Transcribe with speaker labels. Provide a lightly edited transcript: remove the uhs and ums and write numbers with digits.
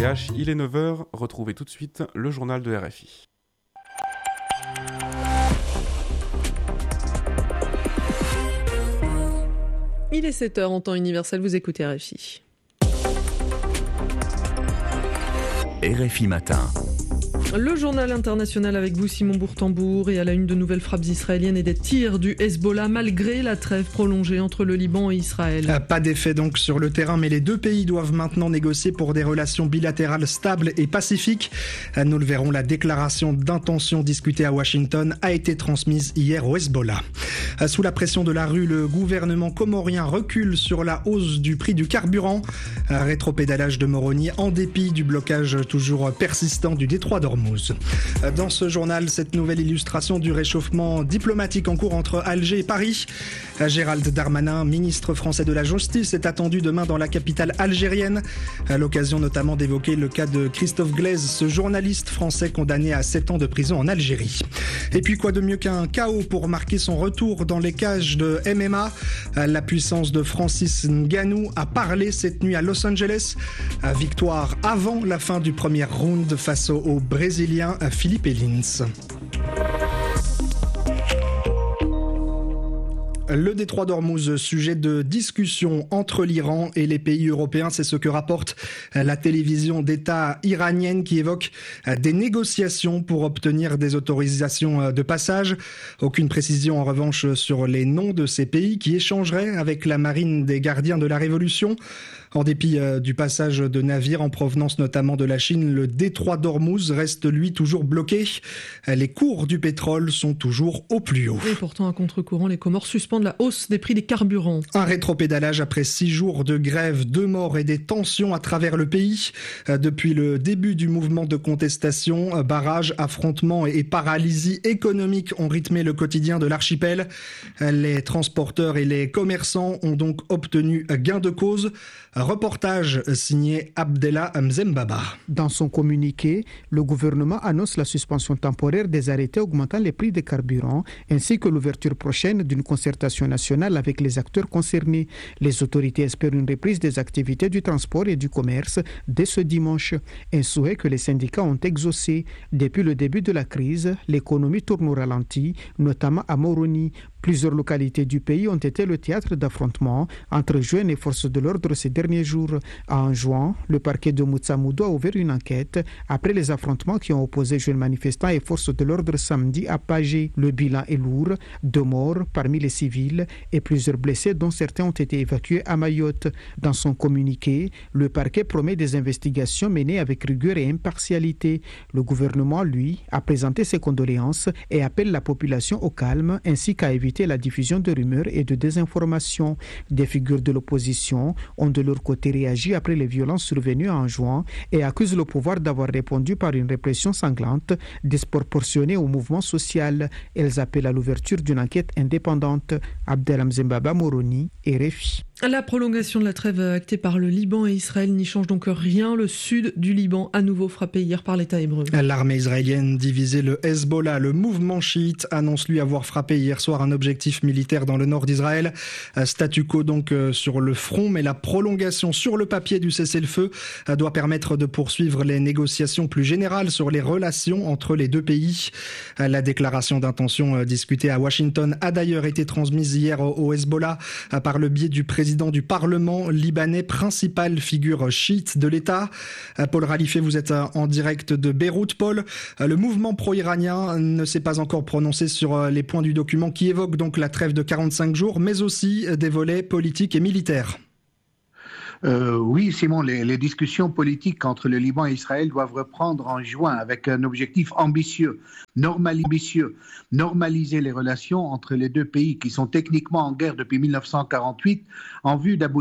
Speaker 1: RTVH, il est 9h, retrouvez tout de suite le journal de RFI.
Speaker 2: Il est 7h en temps universel, vous écoutez RFI.
Speaker 3: RFI Matin.
Speaker 2: Le journal international avec vous, Simon Bourtambour, et à la une de nouvelles frappes israéliennes et des tirs du Hezbollah malgré la trêve prolongée entre le Liban et Israël.
Speaker 4: Pas d'effet donc sur le terrain, mais les deux pays doivent maintenant négocier pour des relations bilatérales stables et pacifiques. Nous le verrons, la déclaration d'intention discutée à Washington a été transmise hier au Hezbollah. Sous la pression de la rue, le gouvernement comorien recule sur la hausse du prix du carburant. Rétropédalage de Moroni en dépit du blocage toujours persistant du détroit d'Ormuz. Dans ce journal, cette nouvelle illustration du réchauffement diplomatique en cours entre Alger et Paris. Gérald Darmanin, ministre français de la Justice, est attendu demain dans la capitale algérienne. À l'occasion notamment d'évoquer le cas de Christophe Glaise, ce journaliste français condamné à 7 ans de prison en Algérie. Et puis quoi de mieux qu'un chaos pour marquer son retour dans les cages de MMA. La puissance de Francis Ngannou a parlé cette nuit à Los Angeles. Victoire avant la fin du premier round face au Brésilien Philippe Elins. Le détroit d'Ormuz, sujet de discussion entre l'Iran et les pays européens, c'est ce que rapporte la télévision d'État iranienne qui évoque des négociations pour obtenir des autorisations de passage. Aucune précision en revanche sur les noms de ces pays qui échangeraient avec la marine des gardiens de la Révolution. En dépit du passage de navires en provenance notamment de la Chine, le détroit d'Ormuz reste lui toujours bloqué. Les cours du pétrole sont toujours au plus haut.
Speaker 2: Et pourtant, à contre-courant, les Comores suspendent la hausse des prix des carburants.
Speaker 4: Un rétropédalage après 6 jours de grève, 2 morts et des tensions à travers le pays. Depuis le début du mouvement de contestation, barrages, affrontements et paralysie économique ont rythmé le quotidien de l'archipel. Les transporteurs et les commerçants ont donc obtenu gain de cause. Reportage signé Abdellah Mzembaba.
Speaker 5: Dans son communiqué, le gouvernement annonce la suspension temporaire des arrêtés augmentant les prix des carburants ainsi que l'ouverture prochaine d'une concertation nationale avec les acteurs concernés. Les autorités espèrent une reprise des activités du transport et du commerce dès ce dimanche. Un souhait que les syndicats ont exaucé. Depuis le début de la crise, l'économie tourne au ralenti, notamment à Moroni. Plusieurs localités du pays ont été le théâtre d'affrontements entre jeunes et forces de l'ordre ces derniers jours. En juin, le parquet de Moutsamoudou a ouvert une enquête après les affrontements qui ont opposé jeunes manifestants et forces de l'ordre samedi à Pagé. Le bilan est lourd, 2 morts parmi les civils et plusieurs blessés dont certains ont été évacués à Mayotte. Dans son communiqué, le parquet promet des investigations menées avec rigueur et impartialité. Le gouvernement, lui, a présenté ses condoléances et appelle la population au calme ainsi qu'à éviter la diffusion de rumeurs et de désinformation. Des figures de l'opposition ont de leur côté réagi après les violences survenues en juin et accusent le pouvoir d'avoir répondu par une répression sanglante, disproportionnée au mouvement social. Elles appellent à l'ouverture d'une enquête indépendante. Abdelhamid Zembaba, Moroni, RFI.
Speaker 2: La prolongation de la trêve actée par le Liban et Israël n'y change donc rien. Le sud du Liban, à nouveau frappé hier par l'État hébreu.
Speaker 4: L'armée israélienne divisait le Hezbollah. Le mouvement chiite annonce lui avoir frappé hier soir un objectif militaire dans le nord d'Israël. Statu quo donc sur le front, mais la prolongation sur le papier du cessez-le-feu doit permettre de poursuivre les négociations plus générales sur les relations entre les deux pays. La déclaration d'intention discutée à Washington a d'ailleurs été transmise hier au Hezbollah par le biais du président du Parlement libanais, principale figure chiite de l'État. Paul Ralifé, vous êtes en direct de Beyrouth. Paul, le mouvement pro-iranien ne s'est pas encore prononcé sur les points du document qui évoque donc la trêve de 45 jours, mais aussi des volets politiques et militaires.
Speaker 6: Oui, Simon, les discussions politiques entre le Liban et Israël doivent reprendre en juin avec un objectif ambitieux, normaliser les relations entre les deux pays qui sont techniquement en guerre depuis 1948 en vue d'aboutir